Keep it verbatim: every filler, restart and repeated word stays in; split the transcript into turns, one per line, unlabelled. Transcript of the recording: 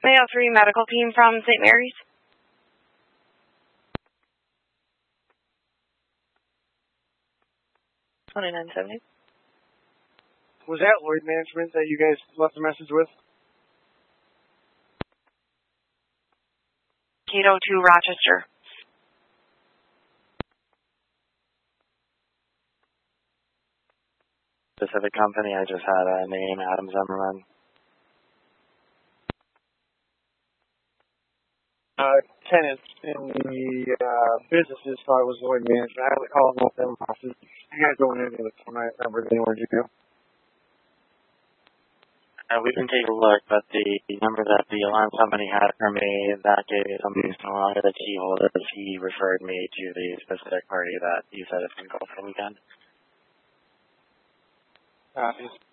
Mayo three medical team from Saint Mary's. twenty-nine seventy.
Was that Lloyd Management that you guys left a message with?
Cato two Rochester.
Specific company, I just had a name, Adam Zimmerman.
Uh, tenants in the uh, businesses thought it was Lloyd Management. I called both them offices. You guys don't have any of the format numbers anywhere, do you?
Uh, we can take a look, but the number that the alarm company had for me, that gave me somebody who's no longer the key holder. He referred me to the specific party that you said it's been called for the weekend.
Uh,